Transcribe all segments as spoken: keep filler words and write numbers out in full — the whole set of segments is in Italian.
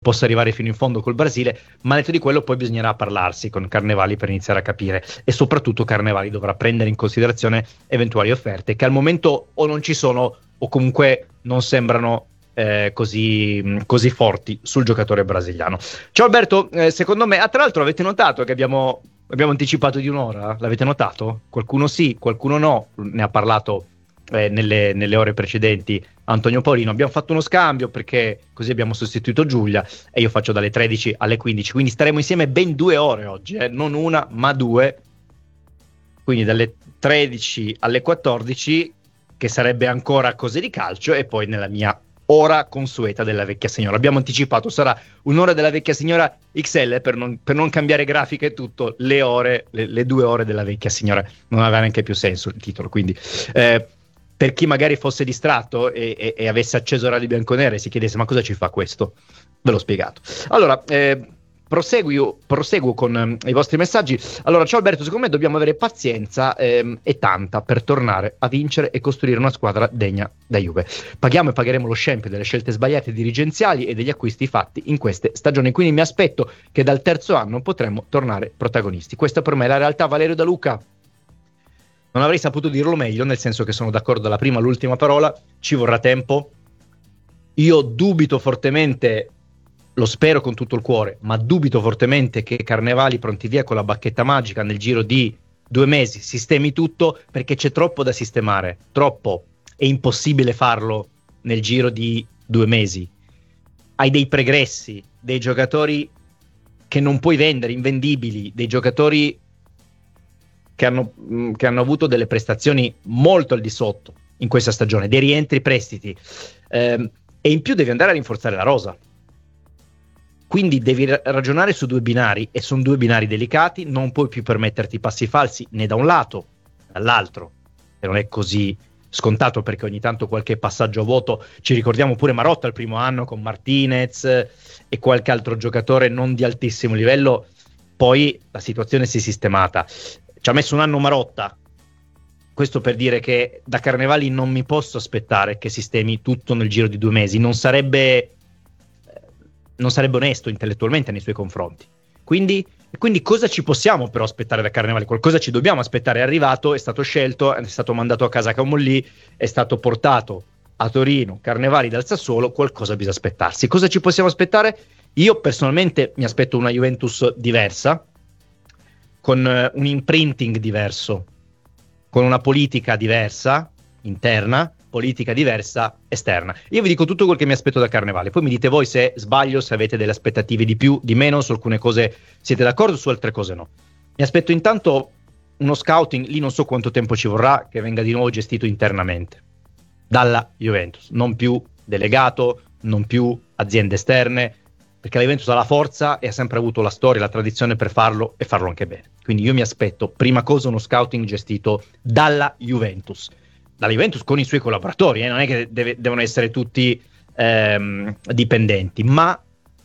possa arrivare fino in fondo col Brasile, ma al netto di quello poi bisognerà parlarsi con Carnevali per iniziare a capire, e soprattutto Carnevali dovrà prendere in considerazione eventuali offerte che al momento o non ci sono o comunque non sembrano eh, così, così forti sul giocatore brasiliano. Ciao Alberto, eh, secondo me, ah, tra l'altro avete notato che abbiamo, abbiamo anticipato di un'ora? L'avete notato? Qualcuno sì, qualcuno no, ne ha parlato eh, nelle, nelle ore precedenti Antonio Paolino. Abbiamo fatto uno scambio perché così abbiamo sostituito Giulia e io faccio dalle tredici alle quindici, quindi staremo insieme ben due ore oggi, eh? Non una ma due, quindi dalle tredici alle quattordici, che sarebbe ancora cose di calcio, e poi nella mia ora consueta della vecchia signora. Abbiamo anticipato, sarà un'ora della vecchia signora X L per non, per non cambiare grafica e tutto, le ore, le, le due ore della vecchia signora. Non aveva neanche più senso il titolo, quindi eh, per chi magari fosse distratto e, e, e avesse acceso Radio Bianconera e si chiedesse ma cosa ci fa questo, ve l'ho spiegato. Allora, eh, proseguo, proseguo con um, i vostri messaggi. Allora, ciao Alberto, secondo me dobbiamo avere pazienza ehm, e tanta per tornare a vincere e costruire una squadra degna da Juve. Paghiamo e pagheremo lo scempio delle scelte sbagliate dirigenziali e degli acquisti fatti in queste stagioni, quindi mi aspetto che dal terzo anno potremo tornare protagonisti. Questa per me è la realtà. Valerio Da Luca. Non avrei saputo dirlo meglio, nel senso che sono d'accordo dalla prima all'ultima parola, ci vorrà tempo. Io dubito fortemente, lo spero con tutto il cuore, ma dubito fortemente che Carnevali pronti via con la bacchetta magica nel giro di due mesi sistemi tutto, perché c'è troppo da sistemare, troppo. È impossibile farlo nel giro di due mesi. Hai dei pregressi, dei giocatori che non puoi vendere, invendibili, dei giocatori che hanno, che hanno avuto delle prestazioni molto al di sotto in questa stagione, dei rientri, prestiti, ehm, e in più devi andare a rinforzare la rosa. Quindi devi ragionare su due binari, e sono due binari delicati, non puoi più permetterti passi falsi né da un lato né dall'altro, e non è così scontato, perché ogni tanto qualche passaggio a vuoto, ci ricordiamo pure Marotta il primo anno con Martinez e qualche altro giocatore non di altissimo livello, poi la situazione si è sistemata. Ci ha messo un anno Marotta, questo per dire che da Carnevali non mi posso aspettare che sistemi tutto nel giro di due mesi, non sarebbe non sarebbe onesto intellettualmente nei suoi confronti. Quindi, quindi cosa ci possiamo però aspettare da Carnevali? Qualcosa ci dobbiamo aspettare. È arrivato, è stato scelto, è stato mandato a casa Camolli, è stato portato a Torino, Carnevali dal Sassuolo, qualcosa bisogna aspettarsi. Cosa ci possiamo aspettare? Io personalmente mi aspetto una Juventus diversa, con uh, un imprinting diverso, con una politica diversa interna, politica diversa esterna. Io vi dico tutto quel che mi aspetto da Carnevale, poi mi dite voi se sbaglio, se avete delle aspettative di più, di meno, su alcune cose siete d'accordo, su altre cose no. Mi aspetto intanto uno scouting, lì non so quanto tempo ci vorrà, che venga di nuovo gestito internamente dalla Juventus, non più delegato, non più aziende esterne, perché la Juventus ha la forza e ha sempre avuto la storia, la tradizione per farlo e farlo anche bene. Quindi io mi aspetto prima cosa uno scouting gestito dalla Juventus, dalla Juventus con i suoi collaboratori, eh? Non è che deve, devono essere tutti ehm, dipendenti, ma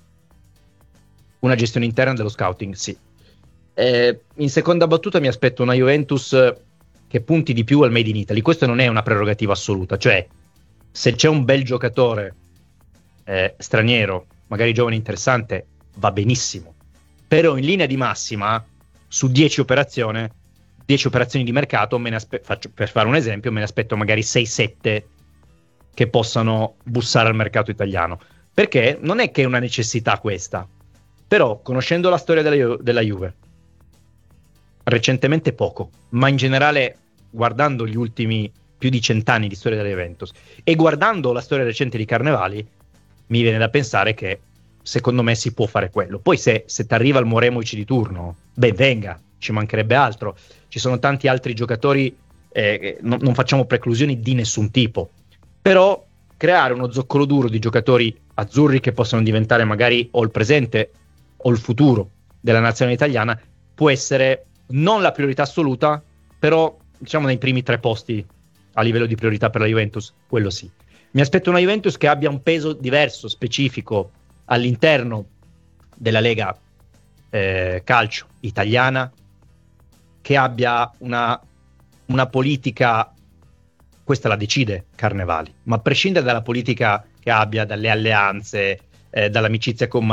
una gestione interna dello scouting, sì. Eh, in seconda battuta mi aspetto una Juventus che punti di più al Made in Italy. Questo non è una prerogativa assoluta, cioè se c'è un bel giocatore eh, straniero, magari giovane interessante, va benissimo, però in linea di massima su dieci operazioni dieci operazioni di mercato me ne aspe- faccio, per fare un esempio, me ne aspetto magari sei sette che possano bussare al mercato italiano, perché non è che è una necessità questa, però conoscendo la storia della, Ju- della Juve recentemente poco, ma in generale guardando gli ultimi più di cent'anni di storia della Juventus e guardando la storia recente di Carnevali, mi viene da pensare che secondo me si può fare quello. Poi se, se ti arriva il Moremovic di turno, ben venga, ci mancherebbe altro. Ci sono tanti altri giocatori, eh, non, non facciamo preclusioni di nessun tipo, però creare uno zoccolo duro di giocatori azzurri che possono diventare magari o il presente o il futuro della nazionale italiana può essere non la priorità assoluta, però diciamo nei primi tre posti a livello di priorità per la Juventus, quello sì. Mi aspetto una Juventus che abbia un peso diverso, specifico all'interno della Lega eh, calcio italiana, che abbia una, una politica, questa la decide Carnevali, ma a prescindere dalla politica che abbia, dalle alleanze, eh, dall'amicizia con